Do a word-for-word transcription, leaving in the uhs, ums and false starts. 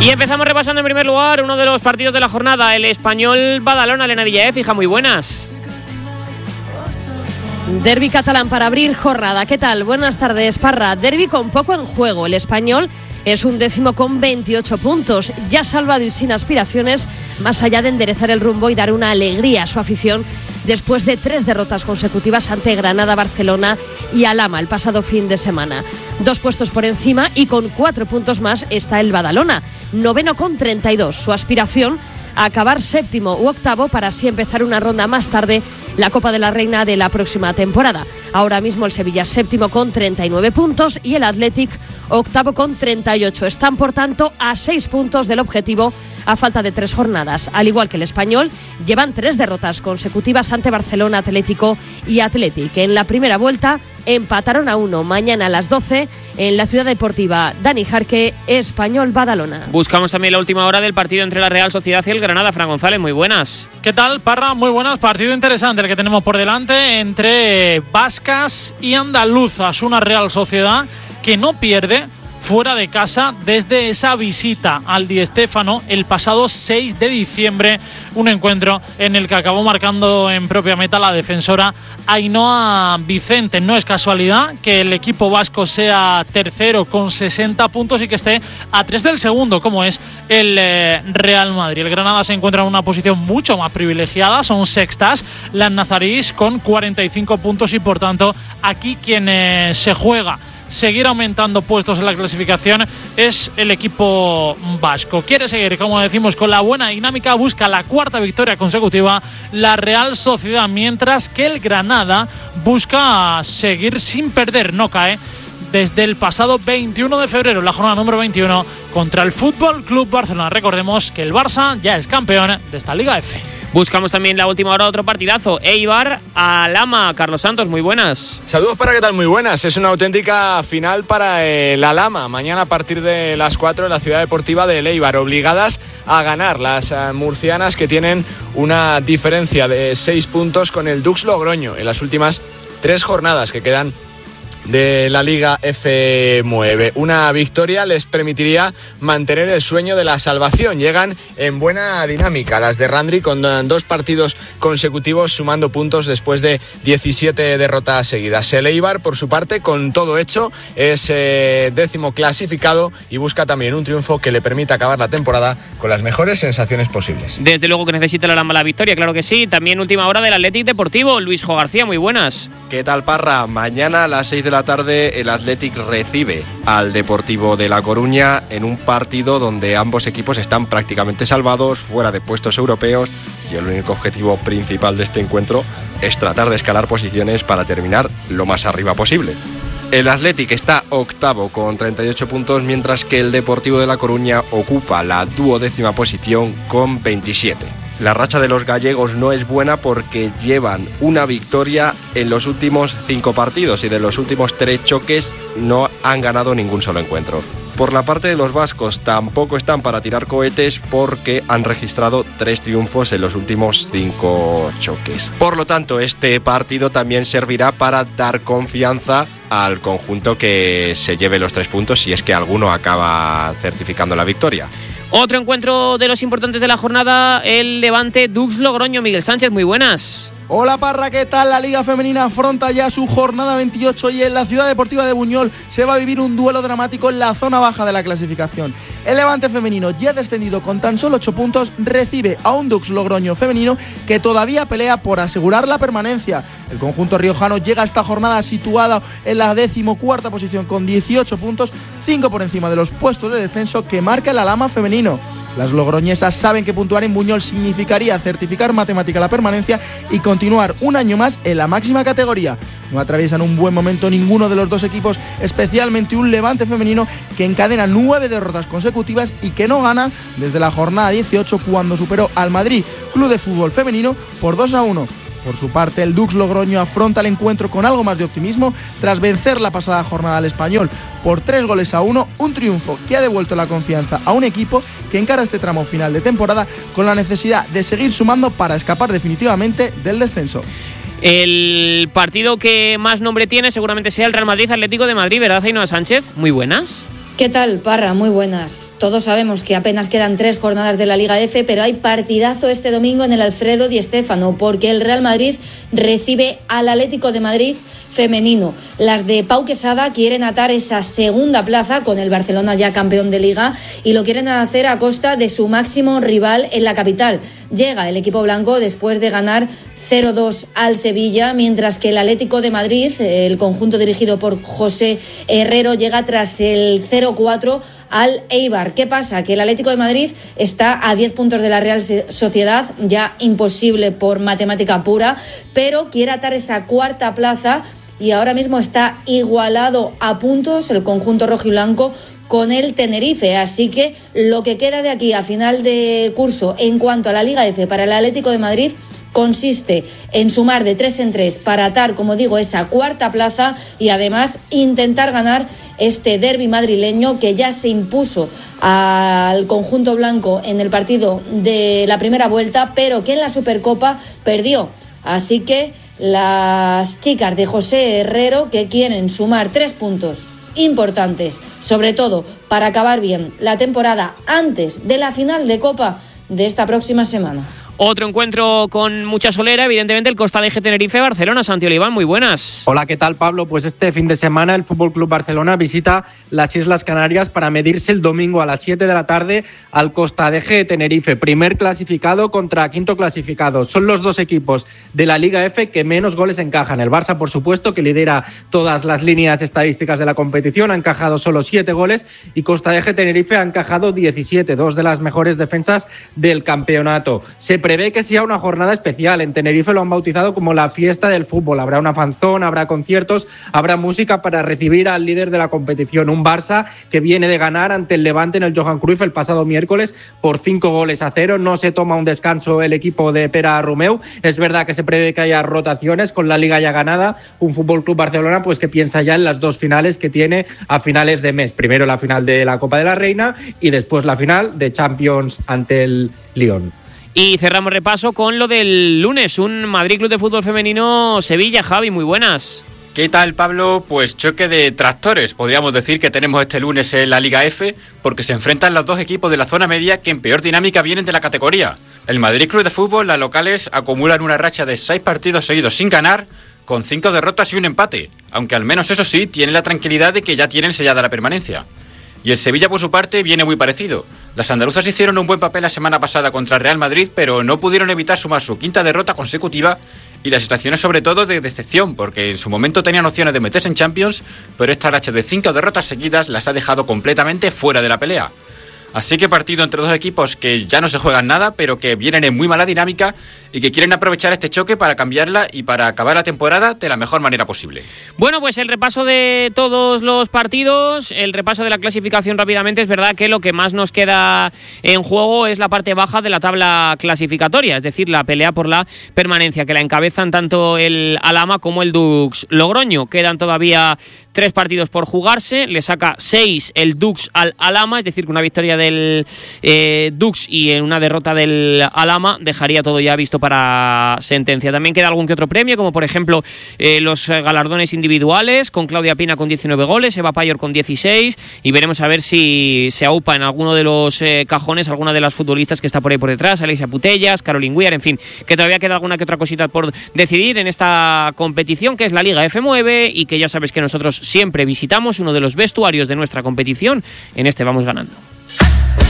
Y empezamos repasando en primer lugar uno de los partidos de la jornada, el Español Badalona, Elena Villaef, hija, muy buenas. Derbi catalán para abrir jornada. ¿Qué tal? Buenas tardes, Parra. Derbi con poco en juego. El Español es un décimo con veintiocho puntos, ya salvado y sin aspiraciones, más allá de enderezar el rumbo y dar una alegría a su afición después de tres derrotas consecutivas ante Granada, Barcelona y Alhama el pasado fin de semana. Dos puestos por encima y con cuatro puntos más está el Badalona, noveno con treinta y dos. Su aspiración, acabar séptimo u octavo para así empezar una ronda más tarde la Copa de la Reina de la próxima temporada. Ahora mismo el Sevilla séptimo con treinta y nueve puntos y el Athletic octavo con treinta y ocho. Están por tanto a seis puntos del objetivo a falta de tres jornadas. Al igual que el Español, llevan tres derrotas consecutivas ante Barcelona, Atlético y Athletic. En la primera vuelta empataron a uno. Mañana a las doce en la Ciudad Deportiva Dani Jarque, Español Badalona. Buscamos también la última hora del partido entre la Real Sociedad y el Granada. Fran González, muy buenas. ¿Qué tal, Parra? Muy buenas. Partido interesante el que tenemos por delante entre vascas y andaluzas. Una Real Sociedad que no pierde fuera de casa desde esa visita al Di Stéfano el pasado seis de diciembre, un encuentro en el que acabó marcando en propia meta la defensora Ainhoa Vicente. No es casualidad que el equipo vasco sea tercero con sesenta puntos y que esté a tres del segundo, como es el eh, Real Madrid. El Granada se encuentra en una posición mucho más privilegiada, son sextas las nazarís con cuarenta y cinco puntos y por tanto aquí quien eh, se juega seguir aumentando puestos en la clasificación es el equipo vasco. Quiere seguir, como decimos, con la buena dinámica, busca la cuarta victoria consecutiva la Real Sociedad, mientras que el Granada busca seguir sin perder, no cae desde el pasado veintiuno de febrero, la jornada número veintiuno contra el Fútbol Club Barcelona. Recordemos que el Barça ya es campeón de esta Liga F. Buscamos también la última hora, otro partidazo. Eibar, Alhama. Carlos Santos, muy buenas. Saludos para, ¿qué tal? Muy buenas. Es una auténtica final para el Alhama. Mañana a partir de las cuatro en la Ciudad Deportiva de Eibar. Obligadas a ganar las uh, murcianas, que tienen una diferencia de seis puntos con el Dux Logroño en las últimas tres jornadas que quedan de la Liga F nueve. Una victoria les permitiría mantener el sueño de la salvación. Llegan en buena dinámica las de Randri con dos partidos consecutivos sumando puntos después de diecisiete derrotas seguidas. El Eibar, por su parte, con todo hecho, es eh, décimo clasificado y busca también un triunfo que le permita acabar la temporada con las mejores sensaciones posibles. Desde luego que necesita el Alhama la victoria, claro que sí. También última hora del Athletic Deportivo. Luis Jo García, muy buenas. ¿Qué tal, Parra? Mañana a las seis de la tarde el Athletic recibe al Deportivo de La Coruña en un partido donde ambos equipos están prácticamente salvados, fuera de puestos europeos, y el único objetivo principal de este encuentro es tratar de escalar posiciones para terminar lo más arriba posible. El Athletic está octavo con treinta y ocho puntos, mientras que el Deportivo de La Coruña ocupa la duodécima posición con veintisiete. La racha de los gallegos no es buena porque llevan una victoria en los últimos cinco partidos y de los últimos tres choques no han ganado ningún solo encuentro. Por la parte de los vascos tampoco están para tirar cohetes porque han registrado tres triunfos en los últimos cinco choques. Por lo tanto, este partido también servirá para dar confianza al conjunto que se lleve los tres puntos si es que alguno acaba certificando la victoria. Otro encuentro de los importantes de la jornada, el Levante Dux Logroño. Miguel Sánchez, muy buenas. Hola, Parra, ¿qué tal? La Liga Femenina afronta ya su jornada veintiocho y en la Ciudad Deportiva de Buñol se va a vivir un duelo dramático en la zona baja de la clasificación. El Levante femenino, ya descendido con tan solo ocho puntos, recibe a un Dux Logroño femenino que todavía pelea por asegurar la permanencia. El conjunto riojano llega a esta jornada situada en la decimocuarta posición con dieciocho puntos, cinco por encima de los puestos de descenso que marca el Alhama femenino. Las logroñesas saben que puntuar en Buñol significaría certificar matemática la permanencia y continuar un año más en la máxima categoría. No atraviesan un buen momento ninguno de los dos equipos, especialmente un Levante femenino que encadena nueve derrotas consecutivas y que no gana desde la jornada dieciocho, cuando superó al Madrid Club de Fútbol Femenino por dos a uno. Por su parte, el Dux Logroño afronta el encuentro con algo más de optimismo tras vencer la pasada jornada al Español por tres goles a uno, un triunfo que ha devuelto la confianza a un equipo que encara este tramo final de temporada con la necesidad de seguir sumando para escapar definitivamente del descenso. El partido que más nombre tiene seguramente sea el Real Madrid Atlético de Madrid, ¿verdad, Ainhoa Sánchez? Muy buenas. ¿Qué tal, Parra? Muy buenas. Todos sabemos que apenas quedan tres jornadas de la Liga F, pero hay partidazo este domingo en el Alfredo Di Stéfano, porque el Real Madrid recibe al Atlético de Madrid femenino. Las de Pau Quesada quieren atar esa segunda plaza con el Barcelona ya campeón de Liga y lo quieren hacer a costa de su máximo rival en la capital. Llega el equipo blanco después de ganar cero dos al Sevilla, mientras que el Atlético de Madrid, el conjunto dirigido por José Herrero, llega tras el cero cuatro al Eibar. ¿Qué pasa? Que el Atlético de Madrid está a diez puntos de la Real Sociedad, ya imposible por matemática pura, pero quiere atar esa cuarta plaza y ahora mismo está igualado a puntos el conjunto rojiblanco con el Tenerife, así que lo que queda de aquí a final de curso en cuanto a la Liga F para el Atlético de Madrid consiste en sumar de tres en tres para atar, como digo, esa cuarta plaza y además intentar ganar este derbi madrileño que ya se impuso al conjunto blanco en el partido de la primera vuelta, pero que en la Supercopa perdió. Así que las chicas de José Herrero, que quieren sumar tres puntos importantes, sobre todo para acabar bien la temporada antes de la final de Copa de esta próxima semana. Otro encuentro con mucha solera, evidentemente el Costa de G Tenerife-Barcelona. Santi Oliván, muy buenas. Hola, ¿qué tal, Pablo? Pues este fin de semana el F C Barcelona visita las Islas Canarias para medirse el domingo a las siete de la tarde al Costa de G Tenerife, primer clasificado contra quinto clasificado. Son los dos equipos de la Liga F que menos goles encajan. El Barça, por supuesto, que lidera todas las líneas estadísticas de la competición, ha encajado solo siete goles y Costa de G Tenerife ha encajado diecisiete, dos de las mejores defensas del campeonato. Se prevé que sea una jornada especial. En Tenerife lo han bautizado como la fiesta del fútbol. Habrá una fanzón, habrá conciertos, habrá música para recibir al líder de la competición. Un Barça que viene de ganar ante el Levante en el Johan Cruyff el pasado miércoles por cinco goles a cero. No se toma un descanso el equipo de Pere Romeu. Es verdad que se prevé que haya rotaciones con la Liga ya ganada. Un F C Barcelona pues que piensa ya en las dos finales que tiene a finales de mes. Primero la final de la Copa de la Reina y después la final de Champions ante el Lyon. Y cerramos repaso con lo del lunes, un Madrid Club de Fútbol Femenino Sevilla. Javi, muy buenas. ¿Qué tal, Pablo? Pues choque de tractores, podríamos decir que tenemos este lunes en la Liga F, porque se enfrentan los dos equipos de la zona media que en peor dinámica vienen de la categoría. El Madrid Club de Fútbol, las locales, acumulan una racha de seis partidos seguidos sin ganar, con cinco derrotas y un empate, aunque al menos eso sí, tiene la tranquilidad de que ya tienen sellada la permanencia. Y el Sevilla, por su parte, viene muy parecido. Las andaluzas hicieron un buen papel la semana pasada contra el Real Madrid, pero no pudieron evitar sumar su quinta derrota consecutiva y las situaciones sobre todo de decepción, porque en su momento tenían opciones de meterse en Champions, pero esta racha de cinco derrotas seguidas las ha dejado completamente fuera de la pelea. Así que partido entre dos equipos que ya no se juegan nada, pero que vienen en muy mala dinámica y que quieren aprovechar este choque para cambiarla y para acabar la temporada de la mejor manera posible. Bueno, pues el repaso de todos los partidos, el repaso de la clasificación rápidamente. Es verdad que lo que más nos queda en juego es la parte baja de la tabla clasificatoria, es decir, la pelea por la permanencia, que la encabezan tanto el Alhama como el Dux Logroño. Quedan todavía tres partidos por jugarse, le saca seis el Dux al Alhama, es decir, que una victoria del eh, Dux y una derrota del Alhama dejaría todo ya visto para sentencia. También queda algún que otro premio, como por ejemplo eh, los galardones individuales, con Claudia Pina con diecinueve goles, Eva Payor con dieciséis, y veremos a ver si se aupa en alguno de los eh, cajones alguna de las futbolistas que está por ahí por detrás, Alicia Putellas, Caroline Weir, en fin, que todavía queda alguna que otra cosita por decidir en esta competición que es la Liga F nueve y que ya sabes que nosotros siempre visitamos uno de los vestuarios de nuestra competición en este Vamos Ganando.